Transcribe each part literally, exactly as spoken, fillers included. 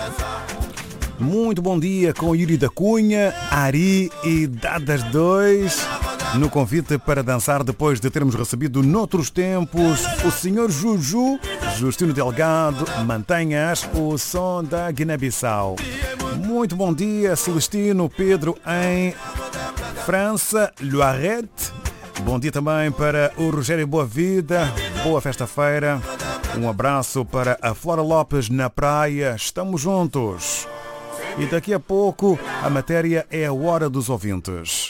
Muito bom dia com Yuri da Cunha, Ari e Dadas dois no convite para dançar depois de termos recebido noutros tempos o senhor Juju, Justino Delgado, Mantenhas, o som da Guiné-Bissau. Muito bom dia, Celestino Pedro em França, Loirette. Bom dia também para o Rogério Boa Vida, boa festa-feira. Um abraço para a Flora Lopes na praia, estamos juntos. E daqui a pouco a matéria é a Hora dos Ouvintes.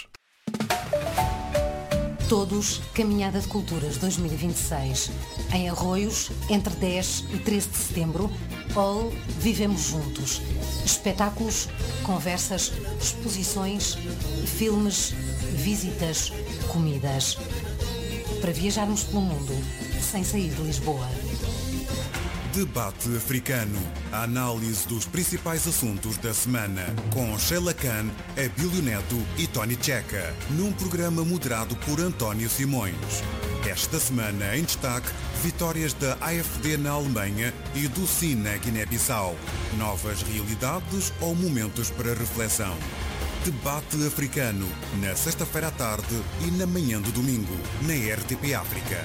Todos, Caminhada de Culturas dois mil e vinte e seis. Em Arroios, entre dez e treze de setembro, All Vivemos Juntos. Espetáculos, conversas, exposições, filmes, visitas, comidas. Para viajarmos pelo mundo sem sair de Lisboa. Debate Africano. A análise dos principais assuntos da semana. Com Sheila Khan, Abílio Neto e Tony Checa. Num programa moderado por António Simões. Esta semana, em destaque, vitórias da A F D na Alemanha e do S I N na Guiné-Bissau. Novas realidades ou momentos para reflexão. Debate Africano. Na sexta-feira à tarde e na manhã do domingo. Na R T P África.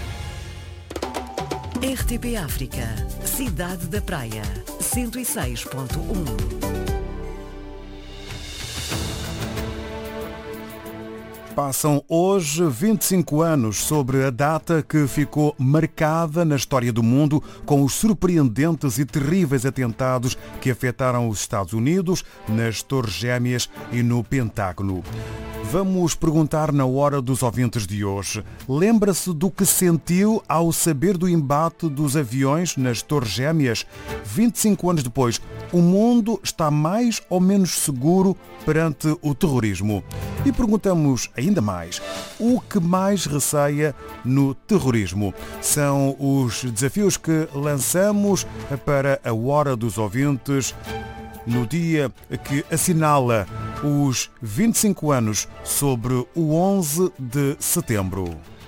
R T P África, Cidade da Praia, cento e seis ponto um. Passam hoje vinte e cinco anos sobre a data que ficou marcada na história do mundo com os surpreendentes e terríveis atentados que afetaram os Estados Unidos, nas Torres Gêmeas e no Pentágono. Vamos perguntar na Hora dos Ouvintes de hoje. Lembra-se do que sentiu ao saber do embate dos aviões nas Torres Gêmeas? vinte e cinco anos depois, o mundo está mais ou menos seguro perante o terrorismo? E perguntamos ainda mais, o que mais receia no terrorismo? São os desafios que lançamos para a Hora dos Ouvintes no dia que assinala os vinte e cinco anos sobre o onze de setembro.